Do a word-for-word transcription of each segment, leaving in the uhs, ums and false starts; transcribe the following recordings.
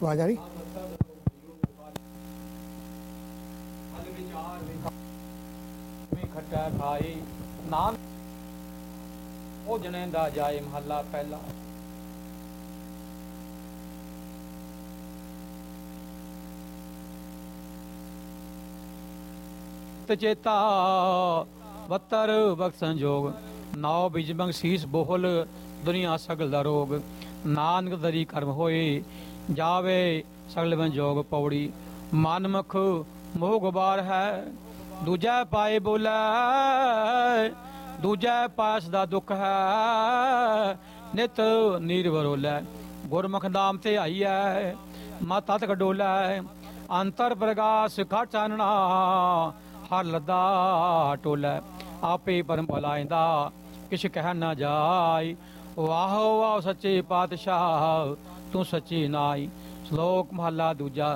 ਆਵਾਜ਼ ਆ ਰਹੀ? ਖੱਟਾ ਖਾਈ ਨਾਮ ਉਹ ਜਣੇ ਦਾ ਜਾਏ ਮਹੱਲਾ ਪਹਿਲਾ। ਚੇਤਾ ਬੱਤਰ ਬਖਤ ਸੰਜੋਗ ਨਾਉ ਬਿਜ ਬਖਸ਼ੀਸ ਬੋਹਲ ਦੁਨੀਆ ਸਗਲ ਦਾ ਰੋਗ। ਨਾਨਕ ਦਰੀ ਕਰਮ ਹੋਏ ਜਾਵੇ ਸਗਲ ਬੰਜੋਗ ਪੌੜੀ। ਮਨਮੁਖ ਮੋਹ ਗੁਬਾਰ ਹੈ ਦੂਜਾ ਪਾਏ ਬੋਲੇ ਦੂਜਾ ਪਾਸ ਦਾ ਦੁੱਖ ਹੈ ਨਿਤ ਨੀਰ ਵਰੋਲੇ। ਗੁਰਮੁਖ ਨਾਮ ਤੇ ਆਈ ਹੈ ਮਤ ਹੱਥ ਕਡੋਲੇ। ਅੰਤਰ ਪ੍ਰਗਾਸ ਖਾ ਚਾਨਣਾ ਹਰ ਲੱਦਾ ਟੋਲੇ। ਆਪੇ ਪਰਮ ਭਲਾਇਂਦਾ ਕਿਛ ਕਹਿ ਨਾ ਜਾਈ। ਵਾਹ ਵਾਹ ਸੱਚੇ ਪਾਤਸ਼ਾਹ ਤੂੰ ਸੱਚੀ ਨਾਈ। ਸ਼ਲੋਕ ਮਹਲਾ ਦੂਜਾ।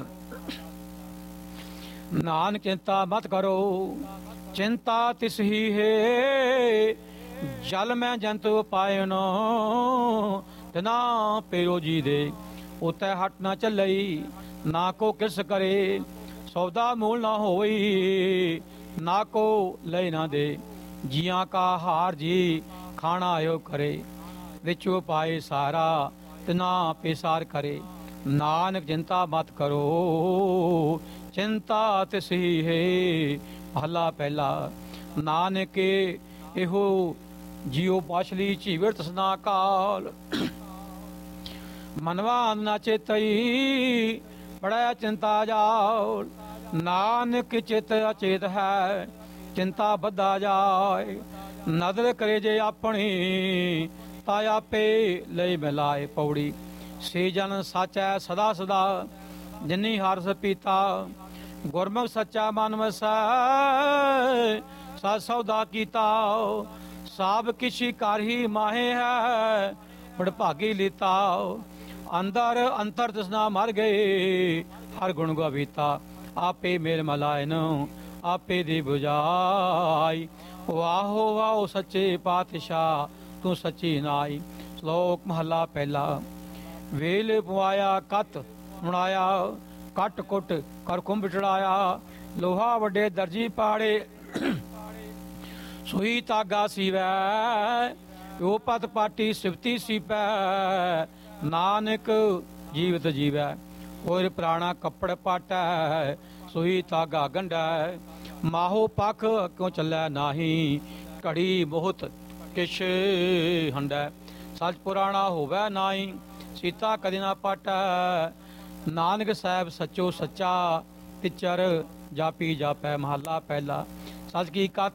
ਨਾਨਕ ਚਿੰਤਾ ਮਤ ਕਰੋ ਚਿੰਤਾ ਤਿਸ ਹੀ ਹੈ। ਜਲ ਮੈਂ ਜੰਤ ਪਾਇਨ ਤਿਨਾ ਪੇਰੋ ਜੀ ਦੇ। ਉਤੈ ਹਟ ਨਾ ਚੱਲਈ ਨਾ ਕੋ ਕਿਸ ਕਰੇ। ਸੌਦਾ ਮੂਲ ਨਾ ਹੋਈ ਨਾ ਕੋ ਲੈ ਨਾ ਦੇ। ਜੀਆਂ ਕਾ ਹਾਰ ਜੀ ਖਾਣਾ ਆਇਓ ਕਰੇ। ਵਿੱਚੋਂ ਪਾਏ ਸਾਰਾ ਤਿਨਾ ਪੇਸਾਰ ਕਰੇ। ਨਾਨਕ ਚਿੰਤਾ ਮਤ ਕਰੋ ਚਿੰਤਾ ਤਿਸ ਹੀ ਹੈ। ਮਹਲਾ ਪਹਿਲਾ। ਨਾਨਕ ਇਹੋ ਜੀਉ ਪਾਛਲੀ ਝੀਵੜ ਤਸਨਾ ਕਾਲ। ਮਨਵਾ ਨਾ ਚੇਤਈ ਬੜਾ ਚਿੰਤਾ ਜਾਉ। ਨਾਨਕ ਚਿਤ ਅਚੇਤ ਹੈ ਚਿੰਤਾ ਬੱਧਾ ਜਾਏ। ਨਦਰ ਕਰੇ ਜੇ ਆਪਣੀ ਤਾ ਆਪੇ ਲਈ ਮਿਲਾਏ ਪੌੜੀ। ਸੇ ਜਨ ਸਾਚੈ ਸਦਾ ਸਦਾ ਜਿਨੀ ਹਰਸ ਪੀਤਾ। ਗੁਰਮੁਖ ਸੱਚਾ ਮਨ ਵਸੈ ਸਾ ਸੌਦਾ ਕੀਤਾ। ਸਾਬ ਕਿਛੀ ਕਰ ਹੀ ਮਾਹੇ ਹੈ ਬੜਭਾਗੀ ਲੀਤਾ। ਅੰਦਰ ਅੰਤਰ ਤਸਨਾ ਮਰ ਗਏ ਹਰ ਗੁਣ ਗਵੀਤਾ। ਆਪੇ ਮੇਲ ਮਲਾਇਨ ਆਪੇ ਦੀ ਬੁਝਾਈ। ਵਾਹੋ ਵਾਹੋ ਸੱਚੇ ਪਾਤਸ਼ਾਹ ਤੂੰ ਸੱਚੀ ਨਾਈ। ਸ਼ਲੋਕ ਮਹਲਾ ਪਹਿਲਾ। ਵੇਲ ਪੁਆਇਆ ਕਤ ਮੁਣਾਇਆ ਕੱਟ ਕੁੱਟ ਕਰ ਕੁੰਭ ਚੜਾਇਆ। ਲੋਹਾ ਵੱਡੇ ਦਰਜੀ ਪਾੜੇ ਸੂਈ ਧਾਗਾ ਸੀਵੈ। ਉਹ ਪਤ ਪਾਟੀ ਸਿਵਤੀ ਸੀਪੈ। ਨਾਨਕ ਜੀਵਤ ਜੀਵੈ ਹੋਰ ਪ੍ਰਾਣਾ ਕੱਪੜ ਪਾਟੈ। ਸੂਈ ਧਾਗਾ ਗੰਢੈ ਮਾਹੋ ਪਖ ਕਿਉਂ ਚੱਲੈ ਨਾਹੀ। ਘੜੀ ਬਹੁਤ ਕਿਛ ਹੰਡੈ ਸੱਚ ਪੁਰਾਣਾ ਹੋਵੈ ਨਾਹੀ। ਸੀਤਾ ਕਦੇ ਨਾ ਪਾਟੈ ਨਾਨਕ ਸਾਹਿਬ ਸੱਚੋ ਸੱਚਾ ਤਿਚਰ ਜਾਪੀ ਜਾਪੈ। ਮਹੱਲਾ ਪਹਿਲਾ। ਸੱਚ ਕੀ ਕਤ